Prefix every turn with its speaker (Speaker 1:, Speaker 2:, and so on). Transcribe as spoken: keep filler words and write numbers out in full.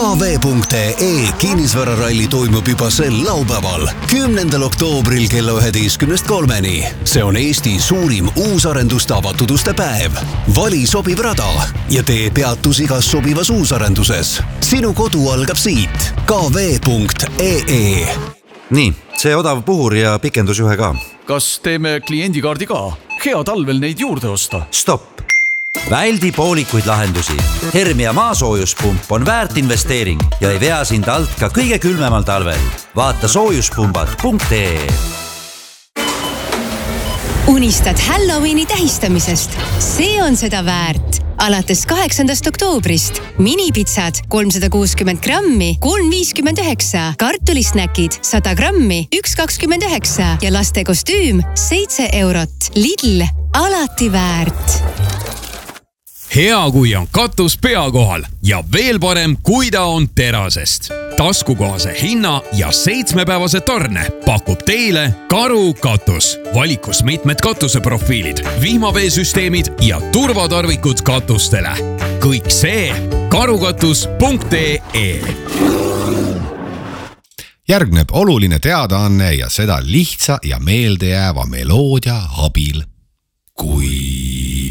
Speaker 1: K V punkt E kinnisvararalli toimub juba sel laupäeval, kümnendal oktoobril kella üheteistkümnest kolmeni. See on Eesti suurim uusarenduste avatud uste päev. Vali sobiv rada ja tee peatus igas sobivas uusarenduses. Sinu kodu algab siit. K V punkt E
Speaker 2: Nii, see odav puhur ja pikendusjuhe ka.
Speaker 3: Kas teeme kliendikaardi ka? Hea talvel neid juurde osta.
Speaker 2: Stopp! Väldi poolikuid lahendusi. Hermia maasoojuspump on väärt investeering ja ei vea sind alt ka kõige külmemal talvel. Vaata soojuspumbad punkt E
Speaker 4: Unistad Halloweeni tähistamisest? See on seda väärt. Alates kaheksandast oktoobrist minipitsad kolmsada kuuskümmend grammi, kolm viiskümmend üheksa, kartulisnäkid sada grammi, üks kakskümmend üheksa ja laste kostüüm seitse eurot. Lidl, alati väärt.
Speaker 5: Hea, kui on katus pea kohal ja veel parem, kui ta on terasest. Taskukohase hinna ja seitsmepäevase tarne pakub teile Karu katus. Valikus mitmed katuseprofiilid, vihmaveesüsteemid ja turvatarvikud katustele. Kõik see karukatus punkt E
Speaker 6: Järgneb oluline teadaanne ja seda lihtsa ja meeldejääva meloodia abil. Kui